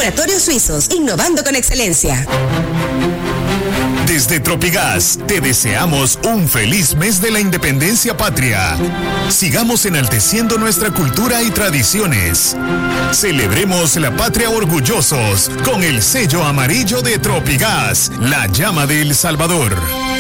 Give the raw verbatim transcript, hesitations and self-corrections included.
Laboratorios Suizos, innovando con excelencia. Desde Tropigas, te deseamos un feliz mes de la independencia patria. Sigamos enalteciendo nuestra cultura y tradiciones. Celebremos la patria orgullosos con el sello amarillo de Tropigas, la llama de El Salvador.